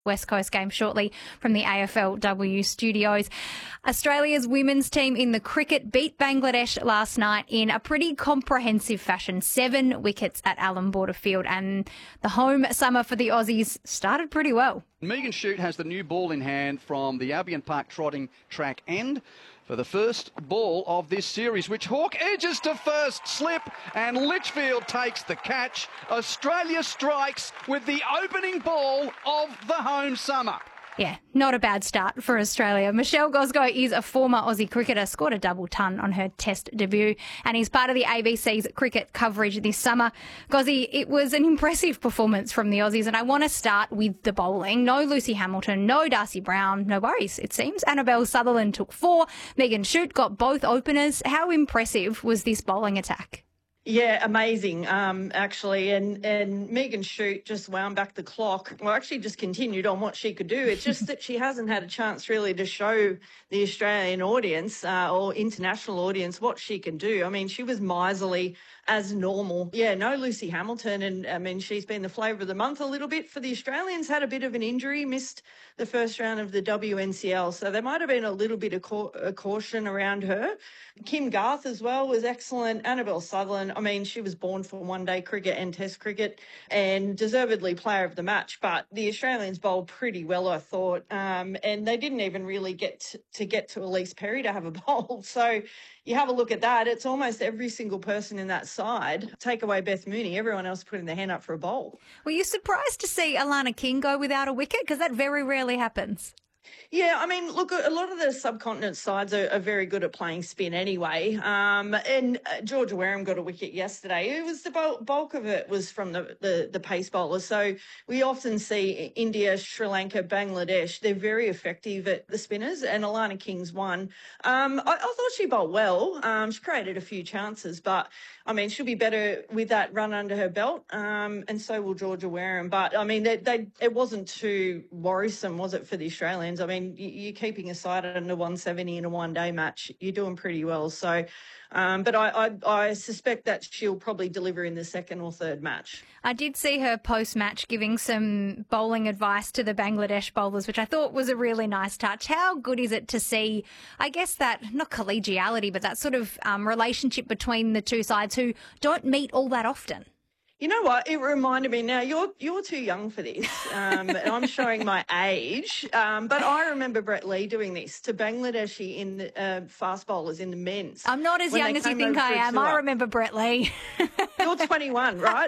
West Coast game shortly from the AFLW studios. Australia's women's team in the cricket beat Bangladesh last night in a pretty comprehensive fashion, 7 wickets at Allan Border Field, and the home summer for the Aussies started pretty well. Megan Shute has the new ball in hand from the Albion Park trotting track end for the first ball of this series, which Hawke edges to first slip and Litchfield takes the catch. Australia strikes with the opening ball of the home summer. Yeah, not a bad start for Australia. Michelle Gosgow is a former Aussie cricketer, scored a double ton on her Test debut, and is part of the ABC's cricket coverage this summer. Gozzy, it was an impressive performance from the Aussies, and I want to start with the bowling. No Lucy Hamilton, no Darcy Brown, no worries, it seems. Annabelle Sutherland took 4. Megan Shute got both openers. How impressive was this bowling attack? Yeah, amazing, actually. And Megan Shute just wound back the clock. Well, actually just continued on what she could do. It's just that she hasn't had a chance really to show the Australian audience or international audience what she can do. I mean, she was miserly as normal. Yeah, no Lucy Hamilton. And, I mean, she's been the flavour of the month a little bit for the Australians. Had a bit of an injury, missed the first round of the WNCL. So there might have been a little bit of caution around her. Kim Garth as well was excellent. Annabelle Sutherland, I mean, she was born for one-day cricket and Test cricket and deservedly player of the match. But the Australians bowled pretty well, I thought. And they didn't even really get to Elise Perry to have a bowl. So you have a look at that. It's almost every single person in that side. Take away Beth Mooney, everyone else putting their hand up for a bowl. Were you surprised to see Alana King go without a wicket? Because that very rarely happens. Yeah, I mean, look, a lot of the subcontinent sides are very good at playing spin anyway. And Georgia Wareham got a wicket yesterday. It was the bulk of it was from the pace bowlers. So we often see India, Sri Lanka, Bangladesh. They're very effective at the spinners, and Alana King's one. I thought she bowled well. She created a few chances, but I mean, she'll be better with that run under her belt, and so will Georgia Wareham. But I mean, it wasn't too worrisome, was it, for the Australians? I mean, you're keeping a side under 170 in a one-day match. You're doing pretty well. So, but I suspect that she'll probably deliver in the second or third match. I did see her post-match giving some bowling advice to the Bangladesh bowlers, which I thought was a really nice touch. How good is it to see, I guess, that, not collegiality, but that sort of relationship between the two sides who don't meet all that often? You know what? It reminded me. Now you're too young for this. And I'm showing my age. But I remember Brett Lee doing this to Bangladeshi in the fast bowlers in the men's. I'm not as young as you think I am. I remember Brett Lee. You're 21, right?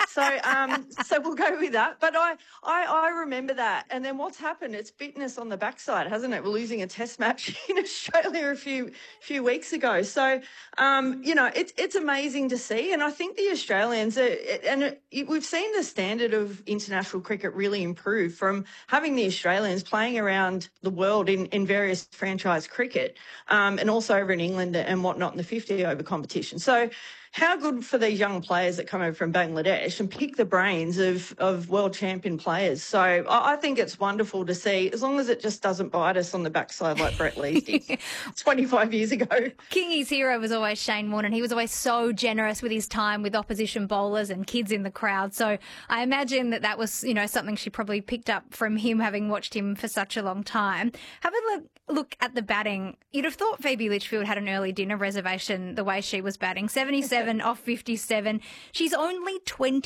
So we'll go with that. But I remember that. And then what's happened? It's bitten us on the backside, hasn't it? We're losing a Test match in Australia a few weeks ago. So you know, it's amazing to see. And I think the Australians we've seen the standard of international cricket really improve from having the Australians playing around the world in various franchise cricket, and also over in England and whatnot in the 50-over competition. So how good for these young players that come over from Bangladesh and pick the brains of world champion players. So I think it's wonderful to see, as long as it just doesn't bite us on the backside like Brett Lee did 25 years ago. Kingy's hero was always Shane Warne, and he was always so generous with his time with opposition bowlers and kids in the crowd. So I imagine that was, you know, something she probably picked up from him, having watched him for such a long time. Have a look at the batting. You'd have thought Phoebe Litchfield had an early dinner reservation the way she was batting. 77 off 57. She's only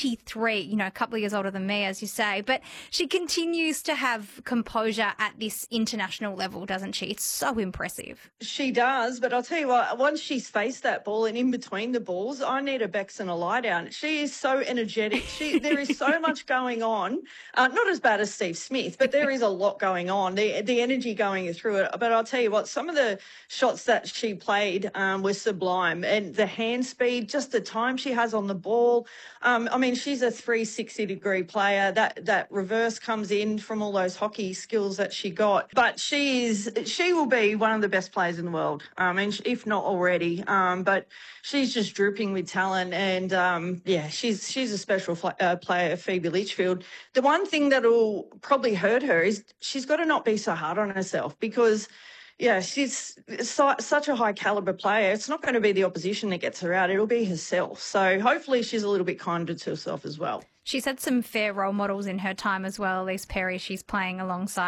23, you know, a couple of years older than me, as you say, but she continues to have composure at this international level, doesn't she? It's so impressive. She does, but I'll tell you what, once she's faced that ball and in between the balls, I need a Bex and a lie down. She is so energetic. There is so much going on. Not as bad as Steve Smith, but there is a lot going on. The energy going through it. But I'll tell you what, some of the shots that she played were sublime, and the hand speed, just the time she has on the ball. I mean, she's a 360-degree player. That reverse comes in from all those hockey skills that she got. But she will be one of the best players in the world. I mean, if not already. But she's just drooping with talent, and yeah, she's a special player, Phoebe Litchfield. The one thing that'll probably hurt her is she's got to not be so hard on herself, because yeah, she's such a high caliber player. It's not going to be the opposition that gets her out. It'll be herself. So hopefully she's a little bit kinder to herself as well. She's had some fair role models in her time as well. Elise Perry, she's playing alongside.